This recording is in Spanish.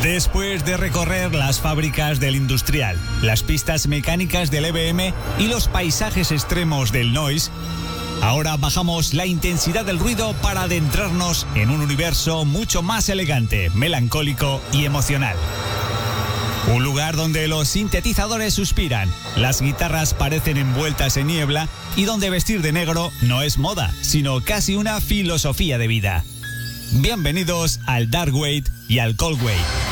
Después de recorrer las fábricas del industrial, las pistas mecánicas del EBM y los paisajes extremos del noise, ahora bajamos la intensidad del ruido para adentrarnos en un universo mucho más elegante, melancólico y emocional. Un lugar donde los sintetizadores suspiran, las guitarras parecen envueltas en niebla y donde vestir de negro no es moda, sino casi una filosofía de vida. Bienvenidos al Dark Wave y al Cold Wave.